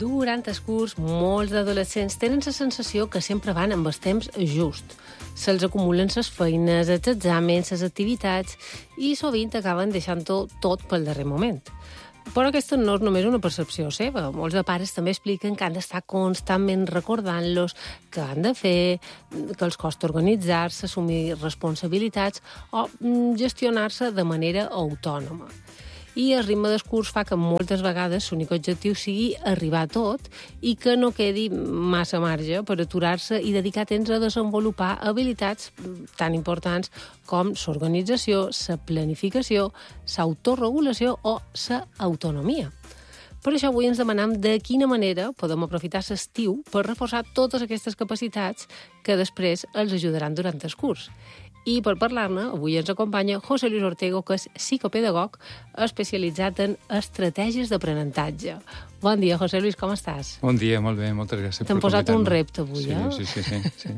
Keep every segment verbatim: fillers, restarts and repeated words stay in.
Durant el curs, molts adolescents tenen la sensació que sempre van amb el temps just. Se'ls acumulen les feines, els exàmens, les activitats i sovint acaben deixant-ho tot pel darrer moment. Però aquesta no és només una percepció seva. Molts de pares també expliquen que han d'estar constantment recordant-los que han de fer, que els costa organitzar-se, assumir responsabilitats o gestionar-se de manera autònoma. I el ritme del curs fa que moltes vegades l'únic objectiu sigui arribar a tot i que no quedi massa marge per aturar-se i dedicar temps a desenvolupar habilitats tan importants com l'organització, la planificació, l'autoregulació o l'autonomia. Per això avui ens demanam de quina manera podem aprofitar l'estiu per reforçar totes aquestes capacitats que després els ajudaran durant el curs. I per parlar-ne, avui ens acompanya José Luis Ortego, que és psicopedagog especialitzat en estratègies d'aprenentatge. Bon dia, José Luis, com estàs? Bon dia, molt bé, moltes gràcies per convidar-me. T'hem posat un repte avui, sí, eh? Sí, sí, sí. sí.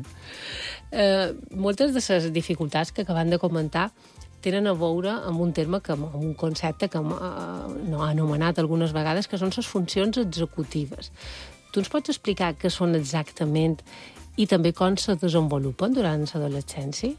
uh, moltes de les dificultats que acabem de comentar tenen a veure amb un terme, que, amb un concepte que uh, no ha anomenat algunes vegades, que són les funcions executives. Tu ens pots explicar què són exactament i també com se desenvolupen durant l'adolescència?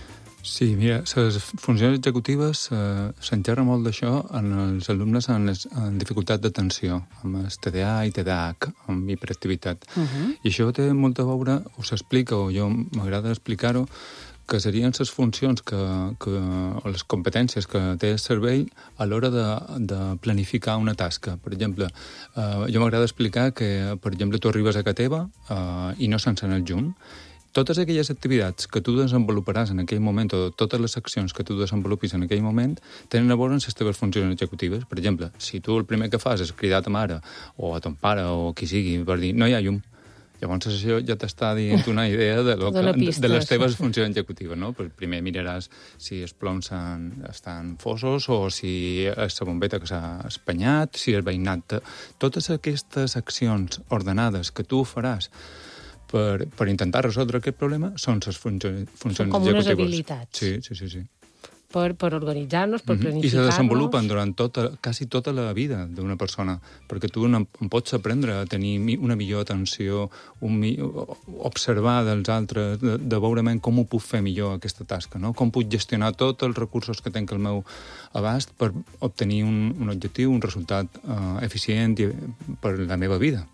Sí, mira, les funcions executives eh, s'enterra molt d'això en els alumnes en, les, en dificultat d'atenció, amb el T D A i T D A H, amb hiperactivitat. Uh -huh. I això té molt a veure, o s'explica, o jo m'agrada explicar-ho, que serien les funcions que, que, o les competències que té el cervell a l'hora de, de planificar una tasca. Per exemple, eh, jo m'agrada explicar que, per exemple, tu arribes a casa teva eh, i no se'n sent el junt. Totes aquelles activitats que tu desenvoluparàs en aquell moment, o totes les accions que tu desenvolupis en aquell moment, tenen a veure amb les teves funcions executives. Per exemple, si tu el primer que fas és cridar a ta mare, o a ton pare, o qui sigui, per dir, no hi ha llum, llavors això ja t'està dient una idea de, lo que, de les teves funcions executives, no? Primer miraràs si els ploms estan fosos o si és la bombeta que s'ha espanyat, si el veïnat... Totes aquestes accions ordenades que tu faràs per, per intentar resoldre aquest problema són les funcions, funcions com executives. Unes habilitats. Sí, sí, sí. sí. Per, per organitzar-nos, per planificar-nos... I se desenvolupen durant tota, quasi tota la vida d'una persona, perquè tu no, pots aprendre a tenir una millor atenció, un, observar dels altres, de, de veure com ho puc fer millor aquesta tasca, no? Com puc gestionar tots els recursos que tenc al meu abast per obtenir un, un objectiu, un resultat uh, eficient i, per la meva vida.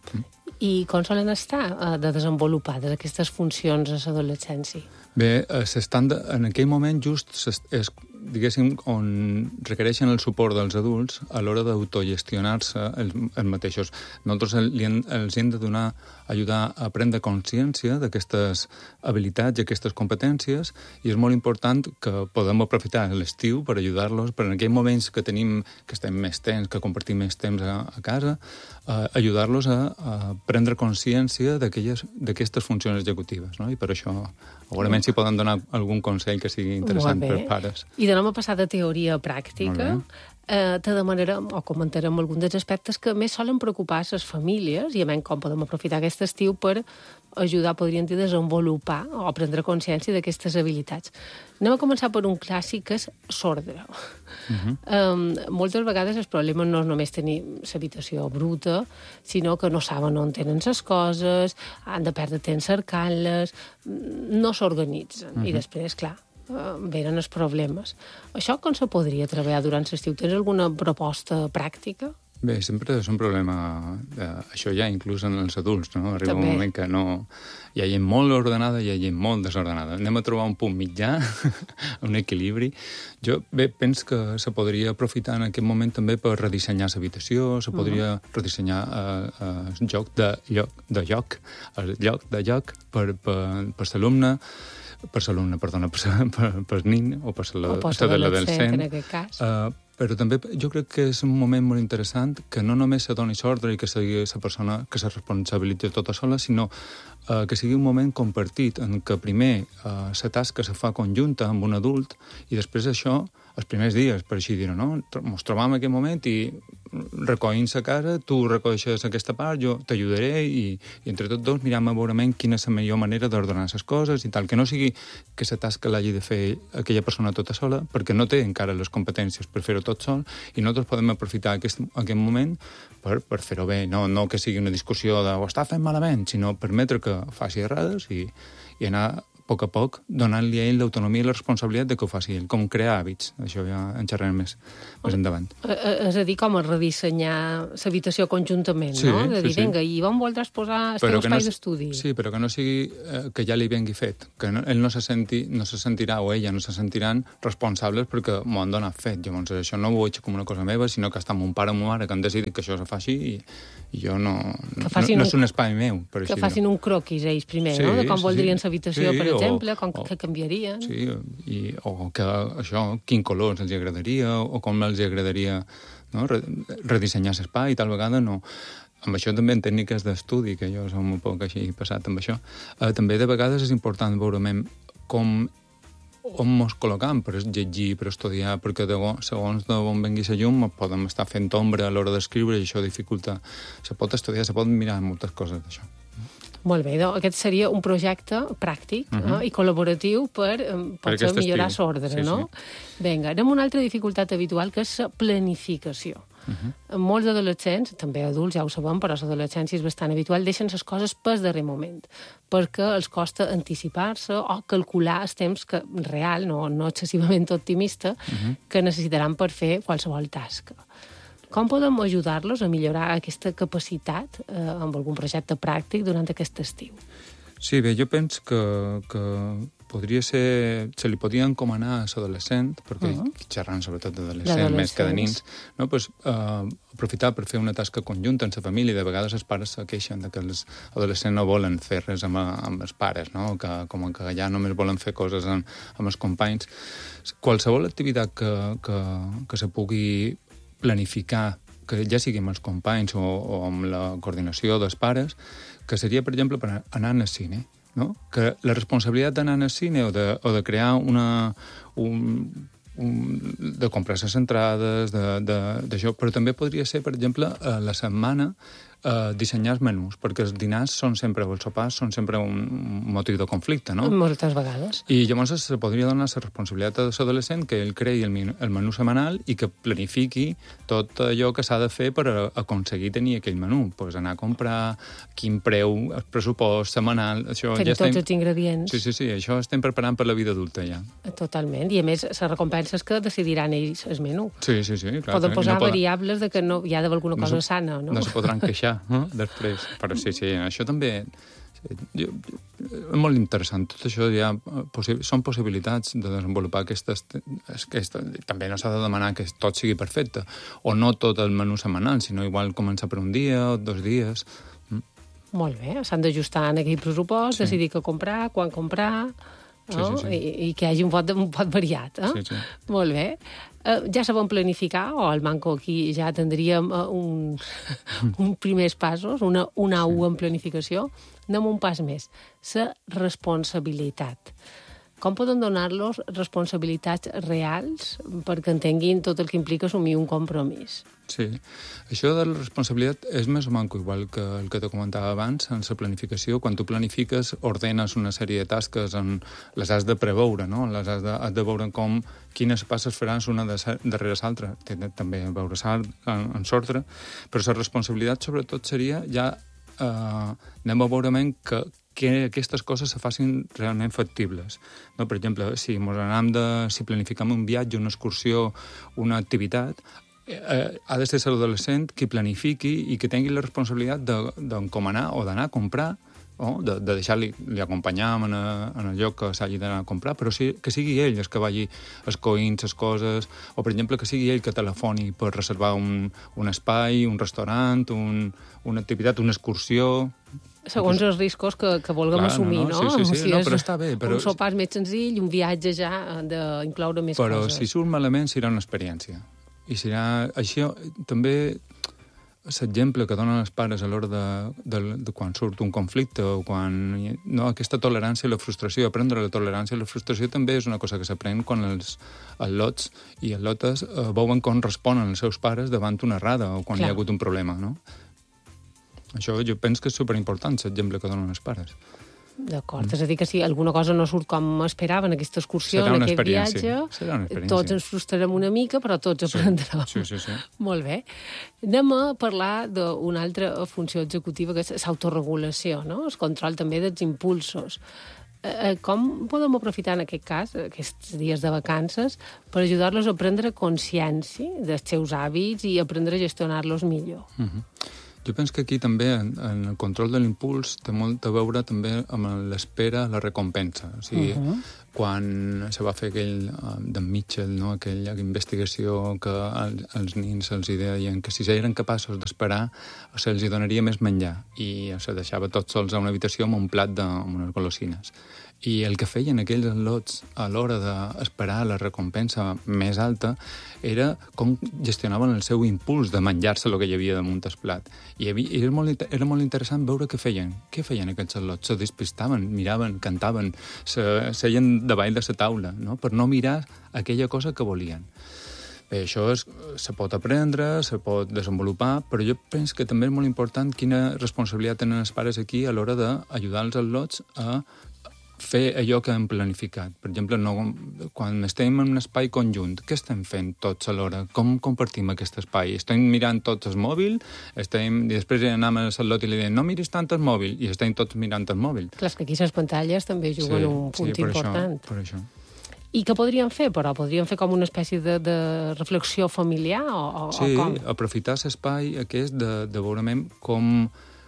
I com solen estar uh, de desenvolupades aquestes funcions a l'adolescència? Bé, s'estan de, en aquell moment just és, diguéssim, on requereixen el suport dels adults a l'hora d'autogestionar-se els, els mateixos. Nosaltres li hem, els hem de donar, ajudar a prendre consciència d'aquestes habilitats i aquestes competències, i és molt important que podem aprofitar l'estiu per ajudar-los, per en aquells moments que tenim, que estem més temps, que compartim més temps a, a casa, eh, ajudar-los a, a prendre consciència d'aquestes funcions executives, no? I per això, segurament, si poden donar algun consell que sigui interessant per pares. I d'anem a passar de teoria a pràctica. Eh, te demanarem, o comentarem alguns dels aspectes que més solen preocupar les famílies, i a menys com podem aprofitar aquest estiu per ajudar, podríem dir, a desenvolupar o prendre consciència d'aquestes habilitats. Anem a començar per un clàssic, que és l'ordre. Uh -huh. eh, moltes vegades el problema no és només tenir l'habitació bruta, sinó que no saben on tenen les coses, han de perdre temps cercant-les, no s'organitzen. Uh -huh. I després, clar, venen els problemes. Això com se podria treballar durant l'estiu? Tens alguna proposta pràctica? Bé, sempre és un problema, eh, això ja inclús en els adults, no? Arriba També. un moment que no... Hi ha gent molt ordenada i hi ha gent molt desordenada. Anem a trobar un punt mitjà, un equilibri. Jo, bé, penso que se podria aprofitar en aquest moment també per redissenyar l'habitació, se podria uh-huh. redissenyar eh, eh, el joc de lloc, de lloc, el lloc de lloc per, per, per l'alumne, per l'alumne, perdona, per, per, per nin o per l'adolescent, en aquest cas. Uh, però també jo crec que és un moment molt interessant que no només se doni l'ordre i que sigui la persona que se responsabilitzi tota sola, sinó uh, que sigui un moment compartit en què primer uh, la tasca se fa conjunta amb un adult i després això, els primers dies, per així dir-ho, no? Ens trobam en aquest moment i recollint la casa, tu recolleixes aquesta part, jo t'ajudaré i, i entre tots dos mirem a veure quina és la millor manera d'ordenar les coses i tal, que no sigui que la tasca l'hagi de fer aquella persona tota sola, perquè no té encara les competències per fer-ho tot sol, i nosaltres podem aprofitar aquest, aquest moment per, per fer-ho bé, no, no que sigui una discussió de ho està fent malament, sinó permetre que faci errades i, i anar a poc a poc donant-li a ell l'autonomia i la responsabilitat de que ho faci ell, com crear hàbits. Això ja en xerrarem més, més endavant. És a dir, com a redissenyar l'habitació conjuntament, sí, no? De dir, sí, sí. vinga, i on voldràs posar el teu espai no, d'estudi? Sí, però que no sigui eh, que ja li vengui fet, que no, ell no se, senti, no se sentirà, o ella no se sentiran responsables perquè m'ho han donat fet. Llavors, això no ho veig com una cosa meva, sinó que està mon pare o mon mare que han decidit que això se faci i, i jo no... No, no és un espai meu, per que així facin dir-ho. un croquis ells primer, sí, no? De com sí, voldrien sí. l'habitació, sí, per exemple, o, com o, que canviarien. Sí, i, o que això, quin color els agradaria, o com els agradaria, no? Redissenyar l'espai, i tal vegada no. Amb això també en tècniques d'estudi, que jo som un poc així passat amb això. Eh, també de vegades és important veure com on mos col·locam per llegir, per estudiar, perquè de, segons d'on vengui la llum podem estar fent ombra a l'hora d'escriure i això dificulta. Se pot estudiar, se pot mirar moltes coses d'això. Molt bé, doncs aquest seria un projecte pràctic uh -huh. eh, i col·laboratiu per, per, per millorar l'ordre, sí, no? Sí. Vinga, anem a una altra dificultat habitual, que és la planificació. Uh -huh. Molts adolescents, també adults, ja ho sabem, però l'adolescència és bastant habitual, deixen les coses pel darrer moment, perquè els costa anticipar-se o calcular el temps que, real, no, no excessivament optimista, uh -huh. que necessitaran per fer qualsevol tasca. Com podem ajudar-los a millorar aquesta capacitat eh, amb algun projecte pràctic durant aquest estiu? Sí, bé, jo penso que, que podria ser... Se li podia encomanar a l'adolescent, perquè uh -huh. xerrant sobretot d'adolescents, més que de nins, no? Pues, uh, aprofitar per fer una tasca conjunta en la família. De vegades els pares se queixen de que els adolescents no volen fer res amb, amb els pares, no? Que, com que ja només volen fer coses amb, amb els companys. Qualsevol activitat que, que, que se pugui planificar, que ja sigui amb els companys o, o amb la coordinació dels pares, que seria, per exemple, per anar al cine, no? Que la responsabilitat d'anar al cine o de, o de crear una... Un, un, de comprar les entrades, d'això, però també podria ser, per exemple, a la setmana eh, dissenyar els menús, perquè els dinars són sempre, o els sopars són sempre un motiu de conflicte, no? Moltes vegades. I llavors se podria donar la responsabilitat a l'adolescent que ell creï el, el menú setmanal i que planifiqui tot allò que s'ha de fer per aconseguir tenir aquell menú. Pues anar a comprar, quin preu, el pressupost setmanal... Això Fent ja tots estem... els ingredients. Sí, sí, sí, això estem preparant per la vida adulta ja. Totalment, i a més la recompensa és que decidiran ells el menú. Sí, sí, sí. Clar, poden posar no poden... variables de que no hi ha d'haver alguna no cosa se, sana, no? No se podran queixar no? Després. Però sí, sí, això també... Jo, és molt interessant. Tot això ja possi són possibilitats de desenvolupar aquestes... aquesta, també no s'ha de demanar que tot sigui perfecte, o no tot el menú setmanal, sinó igual començar per un dia o dos dies. Mm. Molt bé, s'han d'ajustar en aquell pressupost, sí. Decidir què comprar, quan comprar... No? Sí, sí, sí. I, i que hi hagi un vot, un vot variat. Eh? Sí, sí. Molt bé. Uh, ja sabem planificar, o al Manco aquí ja tindríem uh, un, un primers passos, una, una U en planificació. Anem un pas més. La responsabilitat. Com poden donar-los responsabilitats reals perquè entenguin tot el que implica assumir un compromís? Sí. Això de la responsabilitat és més o menys igual que el que te comentava abans en la planificació. Quan tu planifiques, ordenes una sèrie de tasques, en, les has de preveure, no? Les has de, has de veure com quines passes faran una de, darrere l'altra. També veure en, en sordre. Però la responsabilitat, sobretot, seria ja eh, anem a veure que que aquestes coses se facin realment factibles. No? Per exemple, si, de, si planificam un viatge, una excursió, una activitat, eh, ha de ser l'adolescent qui planifiqui i que tingui la responsabilitat d'encomanar de, o d'anar a comprar, o de, de deixar-li acompanyar en, a, en el lloc que s'hagi d'anar a comprar, però sí, que sigui ell el que vagi escoint les coses, o per exemple que sigui ell que telefoni per reservar un, un espai, un restaurant, un, una activitat, una excursió... Segons els riscos que, que vulguem clar, assumir, no? no? Sí, sí, sí. Si no, és però està bé. Però... un sopar més senzill, un viatge ja d'incloure més però coses. Però si surt malament serà una experiència. I serà... Això també... l'exemple que donen els pares a l'hora de, de, de quan surt un conflicte o quan... No, aquesta tolerància i la frustració, aprendre la tolerància i la frustració també és una cosa que s'aprèn quan els, els lots i els lotes eh, veuen com responen els seus pares davant una errada o quan Clar. Hi ha hagut un problema, no? Això jo penso que és superimportant, l'exemple que donen els pares. D'acord, mm. és a dir que si alguna cosa no surt com esperaven, aquesta excursió, en aquest viatge, tots ens frustrarem una mica, però tots aprendrem. Sí, sí, sí. Molt bé. Anem a parlar d'una altra funció executiva, que és l'autoregulació, no? El control també dels impulsos. Eh, com podem aprofitar en aquest cas, aquests dies de vacances, per ajudar-los a prendre consciència dels seus hàbits i aprendre a gestionar-los millor? Mm-hmm. Jo penso que aquí també, en, en el control de l'impuls, té molt a veure també amb l'espera, la recompensa. O sigui, uh-huh. quan se va fer aquell um, d'en Mitchell, no? aquella investigació que el, els nins se'ls deien que si eren capaços d'esperar, se'ls donaria més menjar. I se deixava tots sols a una habitació amb un plat de, amb unes golosines. I el que feien aquells lots a l'hora d'esperar la recompensa més alta era com gestionaven el seu impuls de menjar-se el que hi havia damunt el plat. I era molt, era molt interessant veure què feien. Què feien aquests lots? Se despistaven, miraven, cantaven, se seien davall de la taula, no? Per no mirar aquella cosa que volien. Bé, això es, se pot aprendre, se pot desenvolupar, però jo penso que també és molt important quina responsabilitat tenen els pares aquí a l'hora d'ajudar els lots a fer allò que hem planificat. Per exemple, no, quan estem en un espai conjunt, què estem fent tots alhora? Com compartim aquest espai? Estem mirant tots el mòbil, estem, i després anem al lot i li diem no miris tant el mòbil, i estem tots mirant el mòbil. Clar, que aquí les pantalles també juguen sí, un punt sí, per important. Això, per això. I què podríem fer, però? Podríem fer com una espècie de, de reflexió familiar o, o, sí, o com? Sí, aprofitar l'espai aquest de, de veurement com...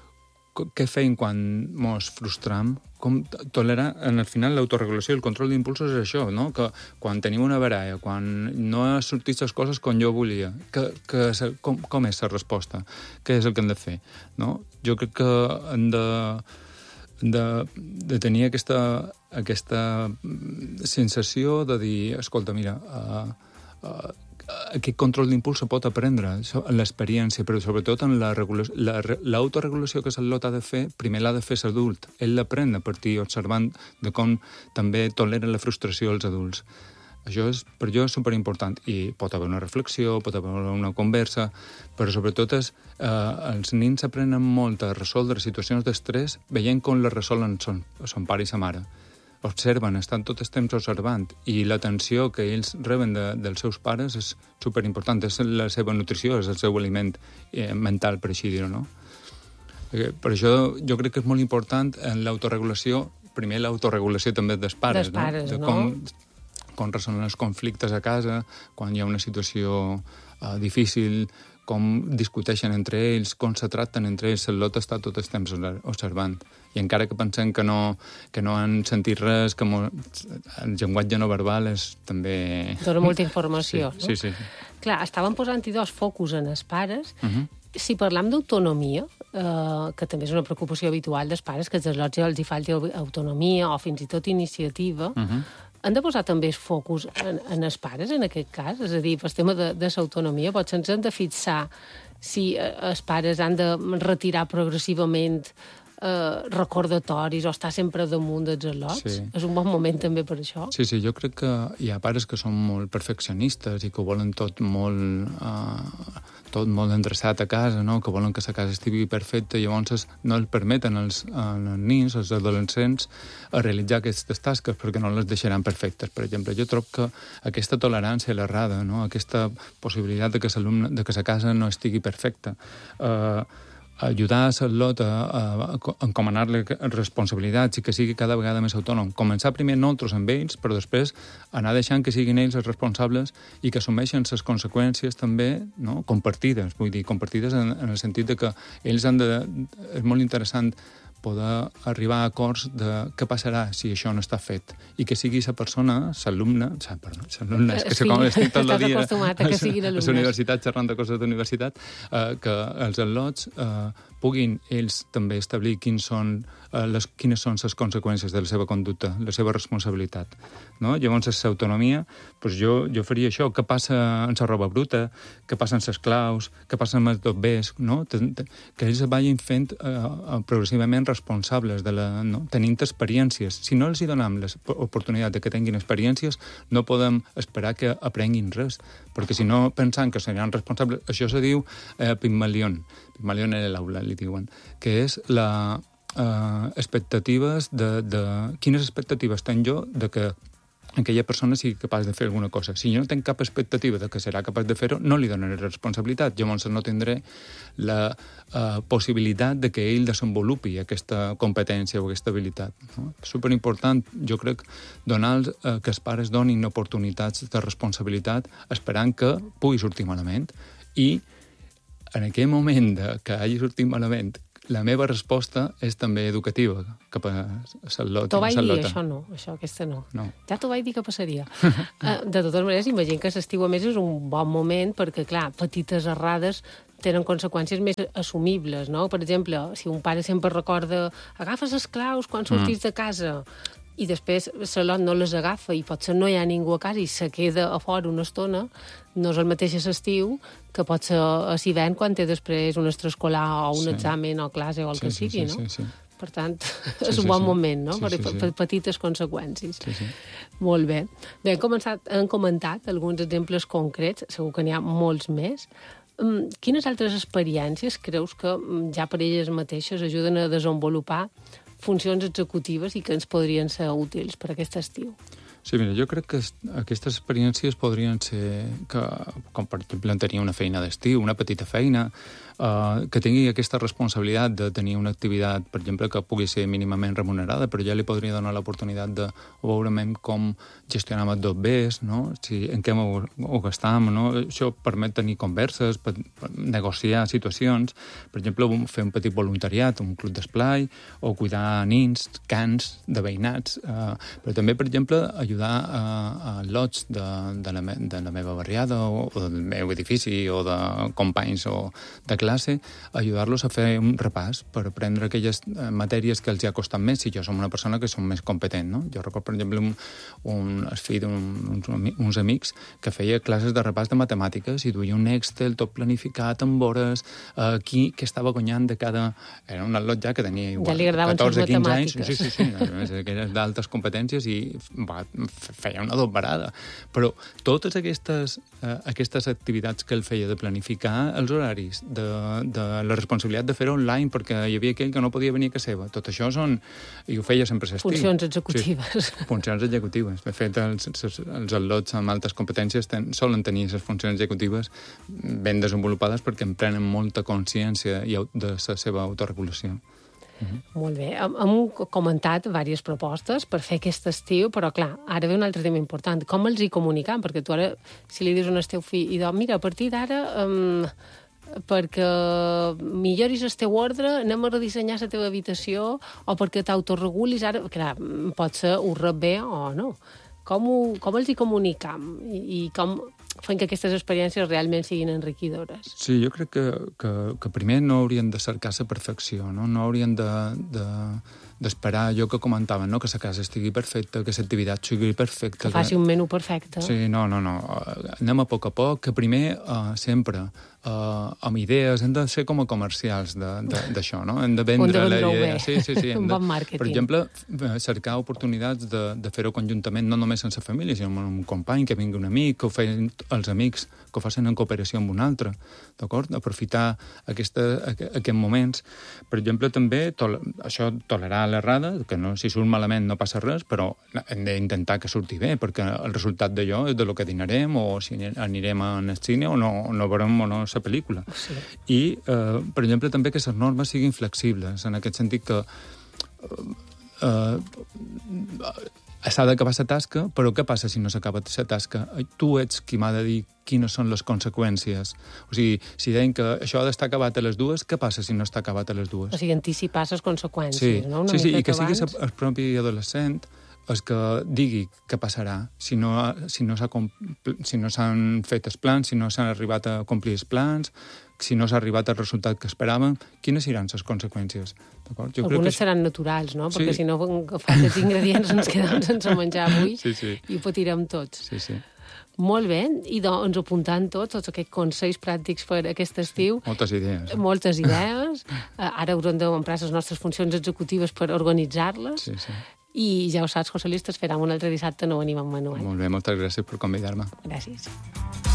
Què feim quan mos frustram? Com tolerar, en el final, l'autoregulació i el control d'impulsos és això, no? Que quan tenim una baralla, quan no ha sortit les coses com jo volia, que, que, com, com és la resposta? Què és el que hem de fer? No? Jo crec que hem de, de, de tenir aquesta, aquesta sensació de dir, escolta, mira, uh, uh, aquest control d'impuls se pot aprendre en l'experiència, però sobretot en l'autoregulació la, que l'alot ha de fer, primer l'ha de fer l'adult. Ell l'aprèn a partir observant de com també tolera la frustració als adults. Això és, per jo és superimportant. I pot haver una reflexió, pot haver una conversa, però sobretot és, eh, els nins aprenen molt a resoldre situacions d'estrès veient com les resolen son, son pare i sa mare. Observen, estan tot el temps observant, i l'atenció que ells reben de, dels seus pares és superimportant, és la seva nutrició, és el seu aliment eh, mental, per així dir-ho, no? Per això jo crec que és molt important en l'autoregulació, primer l'autoregulació també dels pares, dels pares, no? De com, no? Com resolen els conflictes a casa, quan hi ha una situació uh, difícil, com discuteixen entre ells, com se tracten entre ells, el lot està tot el temps observant. I encara que pensem que no, que no han sentit res, que mo... el llenguatge no verbal és també... Dona molta informació, sí, no? Sí, sí, sí. Clar, estaven posant-hi dos focus en els pares. Uh-huh. Si parlam d'autonomia, eh, que també és una preocupació habitual dels pares, que als lots els hi falti autonomia o fins i tot iniciativa, uh-huh. han de posar també el focus en, en els pares, en aquest cas? És a dir, pel tema de, de l'autonomia, potser ens hem de fixar si eh, els pares han de retirar progressivament eh, recordatoris o estar sempre damunt dels al·lots? Sí. És un bon moment també per això? Sí, sí, jo crec que hi ha pares que són molt perfeccionistes i que ho volen tot molt... Eh, tot molt endreçat a casa, no? Que volen que la casa estigui perfecta i llavors no els permeten als, als nins, als adolescents, a realitzar aquestes tasques perquè no les deixaran perfectes. Per exemple, jo trobo que aquesta tolerància a l'errada, no? Aquesta possibilitat de que l'alumne, de que la casa no estigui perfecta, eh, ajudar a l'alot a, a, a encomanar-li responsabilitats i que sigui cada vegada més autònom. Començar primer nosaltres amb ells, però després anar deixant que siguin ells els responsables i que assumeixen les conseqüències també, no? Compartides, vull dir, compartides en, en el sentit de que ells han de... És molt interessant poder arribar a acords de què passarà si això no està fet i que sigui la persona, l'alumne, perdó, l'alumne, és que sí, com estic tot el dia a, a, a la universitat xerrant de coses d'universitat, eh, que els al·lots eh, puguin ells també establir quins són, uh, les, quines són les conseqüències de la seva conducta, la seva responsabilitat. No? Llavors, l'autonomia, doncs jo, jo faria això. Què passa amb la roba bruta? Què passa amb les claus? Què passa amb els dobbers? No? Que ells vagin fent uh, progressivament responsables, de la, no? tenint experiències. Si no els hi donem l'oportunitat de que tinguin experiències, no podem esperar que aprenguin res, perquè si no, pensant que seran responsables... Això se diu eh, Pygmalion, Pygmalion en l'aula, li diuen, que és la eh, expectatives de, de... Quines expectatives tenc jo de que aquella persona sigui capaç de fer alguna cosa. Si jo no tinc cap expectativa de que serà capaç de fer-ho, no li donaré responsabilitat. Llavors no tindré la uh, possibilitat de que ell desenvolupi aquesta competència o aquesta habilitat. No? És superimportant, jo crec, donar uh, que els pares donin oportunitats de responsabilitat esperant que pugui sortir malament. I en aquell moment de que hagi sortit malament, la meva resposta és també educativa, cap a Salot. T'ho vaig dir, això no, això, aquesta no. no. Ja t'ho vaig dir que passaria. De totes maneres, imagino que l'estiu a més és un bon moment perquè, clar, petites errades tenen conseqüències més assumibles, no? Per exemple, si un pare sempre recorda agafes les claus quan sortís mm. de casa i després Salot no les agafa i potser no hi ha ningú a casa i se queda a fora una estona, no és el mateix a l'estiu que pot ser a l'hivern quan té després un extraescolar o un sí. examen o classe o el sí, que sí, sigui, sí, no? Sí, sí. Per tant, sí, és un sí, bon sí. moment, no? Sí, per, sí, sí. per petites conseqüències. Sí, sí. Molt bé. Bé, hem, començat, hem comentat alguns exemples concrets, segur que n'hi ha molts més. Quines altres experiències creus que ja per elles mateixes ajuden a desenvolupar funcions executives i que ens podrien ser útils per aquest estiu? Sí, mira, jo crec que aquestes experiències podrien ser, que, com per exemple tenir una feina d'estiu, una petita feina, eh, que tingui aquesta responsabilitat de tenir una activitat, per exemple, que pugui ser mínimament remunerada, però ja li podria donar l'oportunitat de veure com gestionar els dobbers, no? Si, en què ho, ho gastam, no? Això permet tenir converses, per, per negociar situacions, per exemple, fer un petit voluntariat, un club d'esplai, o cuidar nins, cans, de veïnats, eh, però també, per exemple, ajudar a, a lots de, de, la me, de la meva barriada o, o del meu edifici o de companys o de classe, ajudar-los a fer un repàs per aprendre aquelles matèries que els hi ha costat més si jo som una persona que som més competent, no? Jo recordo, per exemple, un, un el fill d'uns uns amics que feia classes de repàs de matemàtiques i duia un Excel tot planificat amb hores, eh, qui que estava guanyant de cada... Era un atlot ja que tenia igual ja catorze quinze anys, sí, sí, sí, a més, aquelles d'altes competències i va, feia una dobbarada. Però totes aquestes, eh, aquestes activitats que ell feia de planificar els horaris, de, de la responsabilitat de fer-ho online perquè hi havia aquell que no podia venir a casa seva, tot això són... I ho feia sempre a l'estiu. Funcions executives. Sí, funcions executives. De fet, els, els, els atlots amb altes competències ten, solen tenir les funcions executives ben desenvolupades perquè en prenen molta consciència de la seva autorregulació. Uh-huh. Molt bé. Hem, hem comentat diverses propostes per fer aquest estiu, però clar, ara ve un altre tema important. Com els hi comunicam? Perquè tu ara, si li dius a un teu fill, i doncs, mira, a partir d'ara, um, perquè milloris el teu ordre, anem a redissenyar la teva habitació, o perquè t'autoregulis, ara, clar, pot ser ho rep bé o no. Com, ho, com els hi comunicam? I, i com fem que aquestes experiències realment siguin enriquidores? Sí, jo crec que, que, que primer no haurien de cercar la perfecció, no, no haurien de, de, d'esperar allò que comentaven, no? Que la casa estigui perfecta, que l'activitat sigui perfecta. Que faci que... un menú perfecte. Sí, no, no, no. Anem a poc a poc, que primer, uh, sempre, uh, amb idees, hem de ser com a comercials d'això, no? Hem de vendre la idea. Sí, sí, sí. Un de, bon màrqueting. Per exemple, cercar oportunitats de, de fer-ho conjuntament, no només sense família, sinó amb un company, que vingui un amic, que ho feien els amics, que ho facin en cooperació amb un altre, d'acord? Aprofitar aquesta, aquests moments. Per exemple, també, tol això, tolerar l'errada, que no, si surt malament no passa res, però hem d'intentar que surti bé, perquè el resultat d'allò és de lo que dinarem, o si anirem al cine, o no, no veurem o no la pel·lícula. Sí. I, eh, per exemple, també que les normes siguin flexibles, en aquest sentit que eh, eh, s'ha d'acabar la tasca, però què passa si no s'acaba la tasca? Tu ets qui m'ha de dir quines són les conseqüències. O sigui, si deien que això ha d'estar acabat a les dues, què passa si no està acabat a les dues? O sigui, anticipar les conseqüències, sí. no? Una sí, sí, i que abans... sigui el propi adolescent és que digui què passarà si no, si no s'han si no fet els plans, si no s'han arribat a complir els plans, si no s'ha arribat al resultat que esperàvem, quines seran les conseqüències? Jo Algunes crec que... seran naturals, no? Sí. Perquè si no agafem els ingredients ens quedem sense menjar avui sí, sí. i ho patirem tots. Sí, sí. Molt bé, i doncs ens apuntant tots, tots aquests consells pràctics per aquest estiu. Moltes idees. Moltes idees. Ara haurem d'emprar les nostres funcions executives per organitzar-les. Sí, sí. I ja ho saps, José Luis, t'esperem un altre dissabte, no venim amb Manuel. Molt bé, moltes gràcies per convidar-me. Gràcies.